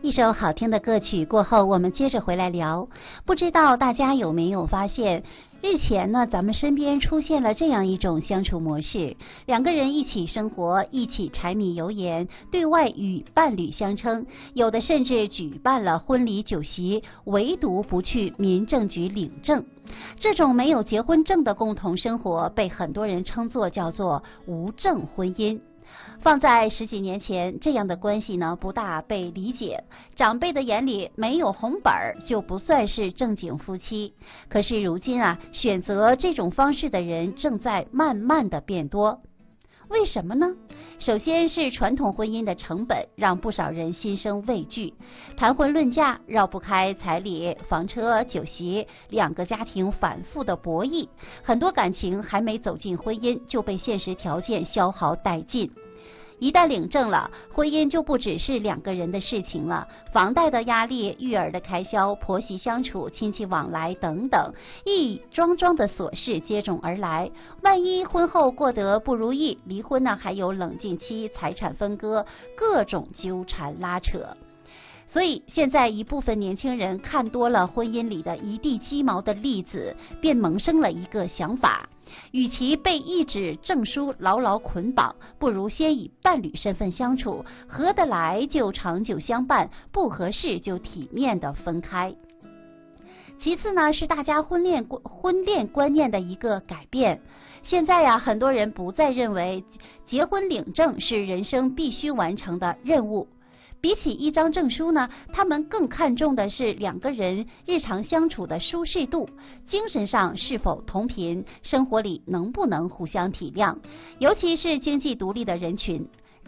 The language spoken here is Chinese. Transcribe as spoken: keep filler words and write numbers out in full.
一首好听的歌曲过后，我们接着回来聊。不知道大家有没有发现，日前呢，咱们身边出现了这样一种相处模式：两个人一起生活，一起柴米油盐，对外与伴侣相称，有的甚至举办了婚礼酒席，唯独不去民政局领证。这种没有结婚证的共同生活，被很多人称作叫做无证婚姻。放在十几年前，这样的关系呢不大被理解，长辈的眼里没有红本儿就不算是正经夫妻。可是如今啊，选择这种方式的人正在慢慢的变多。为什么呢？首先是传统婚姻的成本让不少人心生畏惧，谈婚论嫁绕不开彩礼、房车、酒席，两个家庭反复的博弈，很多感情还没走进婚姻就被现实条件消耗殆尽。一旦领证了，婚姻就不只是两个人的事情了，房贷的压力、育儿的开销、婆媳相处、亲戚往来等等，一桩桩的琐事接踵而来。万一婚后过得不如意，离婚呢还有冷静期、财产分割，各种纠缠拉扯。所以现在一部分年轻人看多了婚姻里的一地鸡毛的例子，便萌生了一个想法：与其被一纸证书牢牢捆绑，不如先以伴侣身份相处，合得来就长久相伴，不合适就体面的分开。其次呢，是大家婚恋婚恋观念的一个改变。现在呀、啊，很多人不再认为结婚领证是人生必须完成的任务。比起一张证书呢，他们更看重的是两个人日常相处的舒适度，精神上是否同频，生活里能不能互相体谅。尤其是经济独立的人群，